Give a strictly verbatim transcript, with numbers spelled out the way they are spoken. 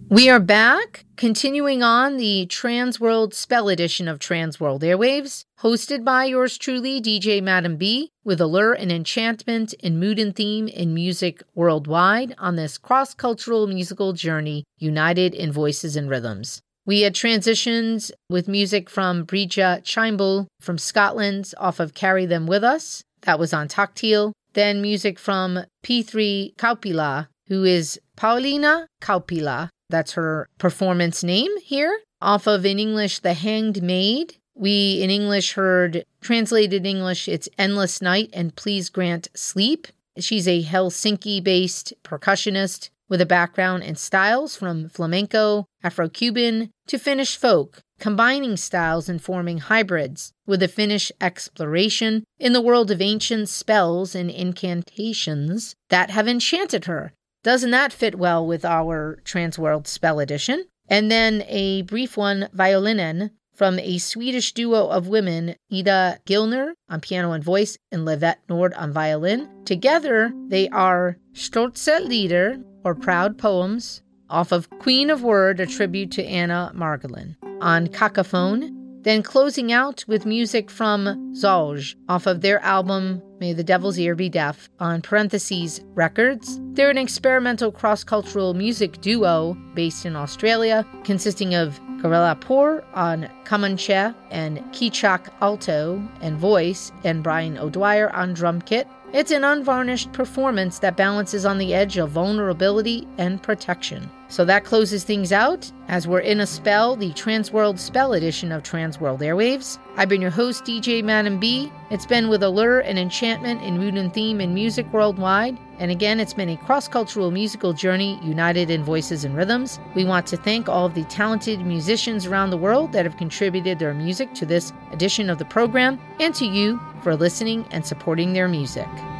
We are back, continuing on the Transworld Spell edition of Transworld Airwaves, hosted by yours truly, D J Madam B, with allure and enchantment in mood and theme in music worldwide on this cross-cultural musical journey, united in voices and rhythms. We had transitions with music from Brija Chimble from Scotland off of Carry Them With Us. That was on Tactile. Then music from P three Kaupila, who is Paulina Kaupila. That's her performance name here. Off of, in English, The Hanged Maid. We, in English, heard, translated in English, it's Endless Night and Please Grant Sleep. She's a Helsinki-based percussionist with a background in styles from flamenco, Afro-Cuban, to Finnish folk, combining styles and forming hybrids with a Finnish exploration in the world of ancient spells and incantations that have enchanted her. Doesn't that fit well with our Transworld Spell edition? And then a brief one, Violinen, from a Swedish duo of women, Ida Gilner on piano and voice and Livette Nord on violin. Together, they are Stoltze Lieder, or Proud Poems, off of Queen of Word, a tribute to Anna Margolin, on Cacophone. Then closing out with music from Zauge, off of their album May the Devil's Ear Be Deaf, on Parentheses Records. They're an experimental cross-cultural music duo based in Australia, consisting of Gorilla Poor on Comanche and Keychak alto and voice, and Brian O'Dwyer on drum kit. It's an unvarnished performance that balances on the edge of vulnerability and protection. So that closes things out as we're in a spell, the Transworld Spell edition of Transworld Airwaves. I've been your host, D J Madam B. It's been with allure and enchantment in mood and theme in music worldwide. And again, it's been a cross-cultural musical journey united in voices and rhythms. We want to thank all of the talented musicians around the world that have contributed their music to this edition of the program, and to you for listening and supporting their music.